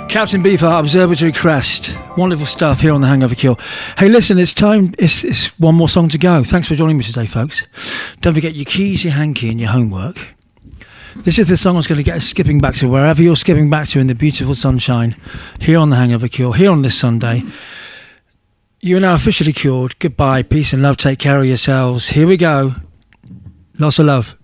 Captain Beefheart, Observatory Crest. Wonderful stuff here on The Hangover Cure. Hey, listen, it's time. It's one more song to go. Thanks for joining me today, folks. Don't forget your keys, your hanky, and your homework. This is the song that's going to get us skipping back to wherever you're skipping back to in the beautiful sunshine here on The Hangover Cure, here on this Sunday. You are now officially cured. Goodbye, peace and love. Take care of yourselves. Here we go. Lots of love.